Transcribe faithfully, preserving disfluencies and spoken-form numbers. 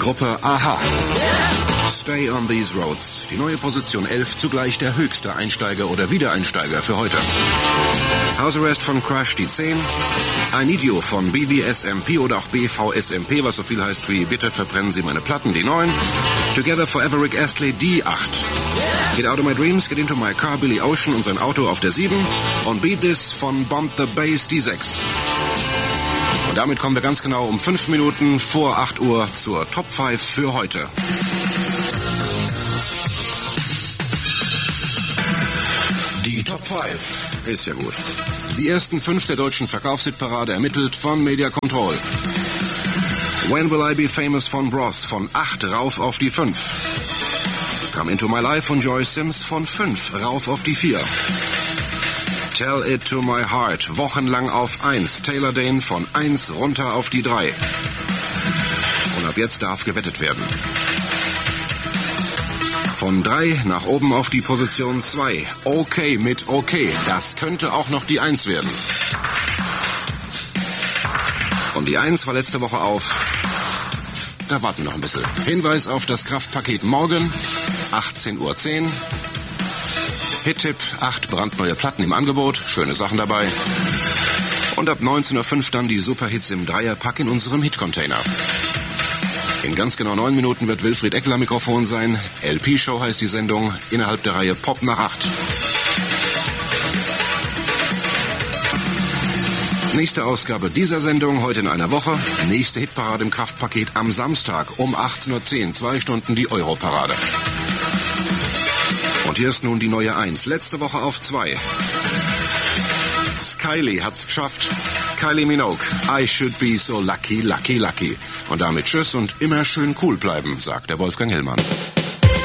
Gruppe Aha. Stay on these roads. Die neue Position elf, zugleich der höchste Einsteiger oder Wiedereinsteiger für heute. House Arrest von Crush, die zehn. I Need You von B V S M P oder auch B V S M P, was so viel heißt wie Bitte verbrennen Sie meine Platten, die neun. Together Forever, Rick Astley, die acht. Get Out of My Dreams, Get Into My Car, Billy Ocean und sein Auto auf der sieben. Und Beat This von Bomb the Bass, die sechs. Und damit kommen wir ganz genau um fünf Minuten vor acht Uhr zur Top fünf für heute. Die Top fünf. Ist ja gut. Die ersten fünf der deutschen Verkaufshitparade ermittelt von Media Control. When Will I Be Famous von Bros von acht rauf auf die fünf. Come Into My Life von Joyce Sims von fünf rauf auf die vier. Tell It To My Heart wochenlang auf eins. Taylor Dane von eins runter auf die drei. Und ab jetzt darf gewettet werden. Von drei nach oben auf die Position zwei. Okay mit Okay. Das könnte auch noch die eins werden. Und die eins war letzte Woche auf. Da warten wir noch ein bisschen. Hinweis auf das Kraftpaket morgen. achtzehn Uhr zehn. Hit-Tipp, acht brandneue Platten im Angebot. Schöne Sachen dabei. Und ab neunzehn Uhr fünf dann die Superhits im Dreierpack in unserem Hit-Container. In ganz genau neun Minuten wird Wilfried Eckler Mikrofon sein. L P-Show heißt die Sendung, innerhalb der Reihe Pop nach acht. Nächste Ausgabe dieser Sendung heute in einer Woche. Nächste Hitparade im Kraftpaket am Samstag um achtzehn Uhr zehn. Zwei Stunden die Europarade. Und hier ist nun die neue eins. Letzte Woche auf zwei. Kylie hat's geschafft. Kylie Minogue. I should be so lucky, lucky, lucky. Und damit tschüss und immer schön cool bleiben, sagt der Wolfgang Hillmann.